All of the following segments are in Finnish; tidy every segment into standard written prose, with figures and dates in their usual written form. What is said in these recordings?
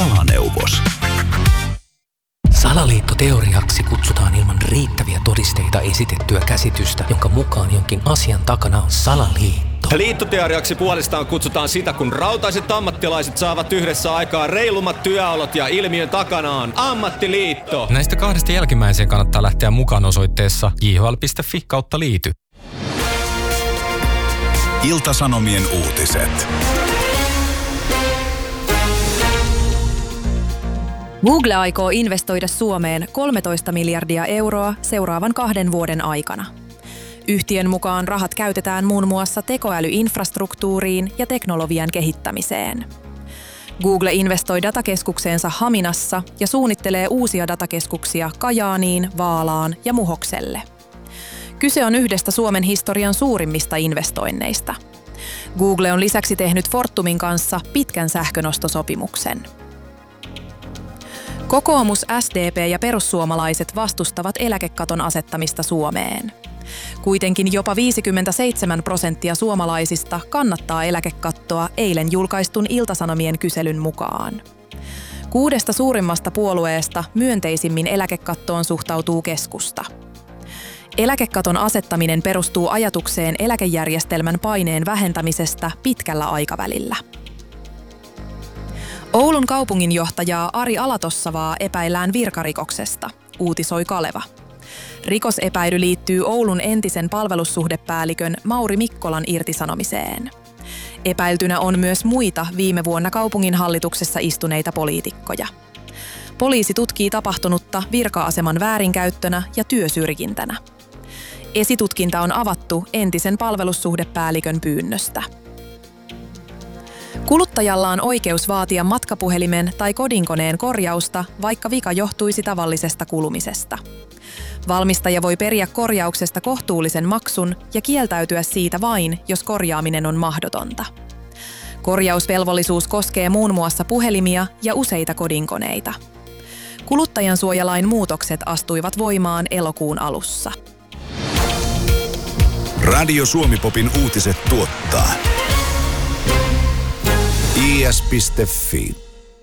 Kalaneuvos. Salaliittoteoriaksi kutsutaan ilman riittäviä todisteita esitettyä käsitystä, jonka mukaan jonkin asian takana on salaliitto. Liittoteoriaksi puolestaan kutsutaan sitä, kun rautaiset ammattilaiset saavat yhdessä aikaa reilummat työolot ja ilmiön takana on ammattiliitto. Näistä kahdesta jälkimmäiseen kannattaa lähteä mukaan osoitteessa jhl.fi/liity. Ilta-Sanomien uutiset. Google aikoo investoida Suomeen 13 miljardia euroa seuraavan 2 vuoden aikana. Yhtiön mukaan rahat käytetään muun muassa tekoälyinfrastruktuuriin ja teknologian kehittämiseen. Google investoi datakeskukseensa Haminassa ja suunnittelee uusia datakeskuksia Kajaaniin, Vaalaan ja Muhokselle. Kyse on yhdestä Suomen historian suurimmista investoinneista. Google on lisäksi tehnyt Fortumin kanssa pitkän sähkönostosopimuksen. Kokoomus, SDP ja perussuomalaiset vastustavat eläkekaton asettamista Suomeen. Kuitenkin jopa 57% suomalaisista kannattaa eläkekattoa eilen julkaistun Ilta-Sanomien kyselyn mukaan. 6 suurimmasta puolueesta myönteisimmin eläkekattoon suhtautuu keskusta. Eläkekaton asettaminen perustuu ajatukseen eläkejärjestelmän paineen vähentämisestä pitkällä aikavälillä. Oulun kaupunginjohtajaa Ari Alatossavaa epäillään virkarikoksesta, uutisoi Kaleva. Rikosepäily liittyy Oulun entisen palvelussuhdepäällikön Mauri Mikkolan irtisanomiseen. Epäiltynä on myös muita viime vuonna kaupunginhallituksessa istuneita poliitikkoja. Poliisi tutkii tapahtunutta virka-aseman väärinkäyttönä ja työsyrjintänä. Esitutkinta on avattu entisen palvelussuhdepäällikön pyynnöstä. Kuluttajalla on oikeus vaatia matkapuhelimen tai kodinkoneen korjausta, vaikka vika johtuisi tavallisesta kulumisesta. Valmistaja voi periä korjauksesta kohtuullisen maksun ja kieltäytyä siitä vain, jos korjaaminen on mahdotonta. Korjausvelvollisuus koskee muun muassa puhelimia ja useita kodinkoneita. Kuluttajansuojalain muutokset astuivat voimaan elokuun alussa. Radio Suomi-popin uutiset tuottaa is.fi.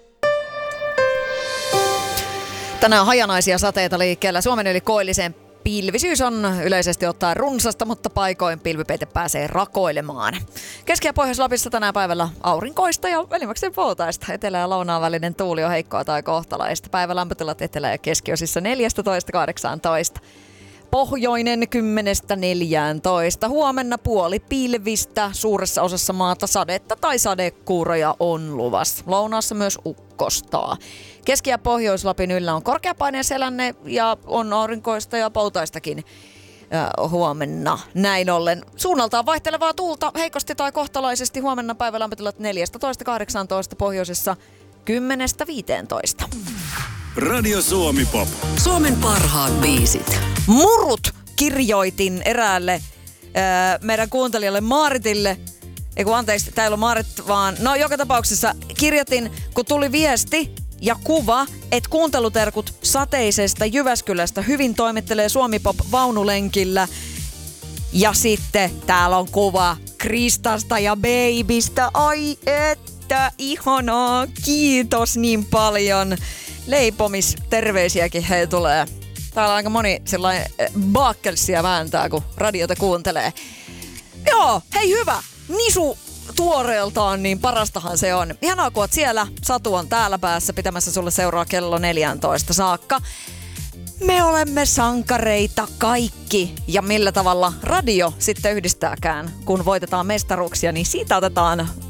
Tänään hajanaisia sateita liikkeellä. Suomen yli koilliseen pilvisyys on yleisesti ottaen runsasta, mutta paikoin pilvipeite pääsee rakoilemaan. Keski- ja Pohjois-Lapissa tänään päivällä aurinkoista ja välimäkseen poutaista. Etelä- ja lounaan välinen tuuli on heikkoa tai kohtalaista. Päivälämpötilat etelä- ja keskiosissa 14–18. Pohjoinen 10–14. Huomenna puoli pilvistä. Suuressa osassa maata sadetta tai sadekuuroja on luvassa. Lounaassa myös ukkostaa. Keski- ja Pohjois-Lapin yllä on korkeapaineen selänne ja on aurinkoista ja poutaistakin huomenna. Näin ollen suunnaltaan vaihtelevaa tuulta heikosti tai kohtalaisesti. Huomenna päivälämpötilat 14–18, pohjoisessa 10–15. Radio Suomi-pop. Suomen parhaat biisit. Murut kirjoitin eräälle meidän kuuntelijalle Maaritille. Anteeksi, tää ei ollut Maarit, vaan joka tapauksessa kirjoitin, kun tuli viesti ja kuva, että kuunteluterkut sateisesta Jyväskylästä hyvin toimittelee Suomi-pop vaunulenkillä. Ja sitten täällä on kuva Kristasta ja Babystä. Ai että, ihanaa, kiitos niin paljon. Leipomisterveisiäkin hei tulee. Täällä aika moni sellainen baakkelsia vääntää, kun radiota kuuntelee. Joo, hei hyvä. Nisu tuoreeltaan, niin parastahan se on. Ihanaa, kun oot siellä. Satu on täällä päässä pitämässä sulle seuraa kello 14 saakka. Me olemme sankareita kaikki. Ja millä tavalla radio sitten yhdistääkään, kun voitetaan mestaruuksia, niin siitä otetaan